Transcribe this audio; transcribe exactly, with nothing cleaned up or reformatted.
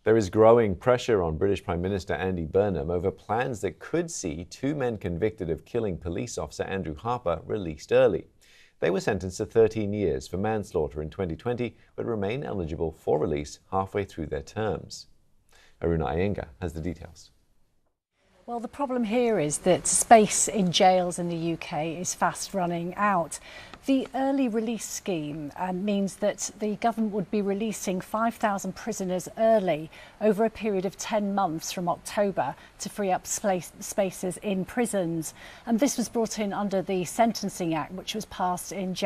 There is growing pressure on British Prime Minister Andy Burnham over plans that could see two men convicted of killing police officer Andrew Harper released early. They were sentenced to thirteen years for manslaughter in twenty twenty, but remain eligible for release halfway through their terms. Aruna Iyengar has the details. Well, the problem here is that space in jails in the U K is fast running out. The early release scheme uh, means that the government would be releasing five thousand prisoners early over a period of ten months from October to free up space, spaces in prisons. And this was brought in under the Sentencing Act, which was passed in January.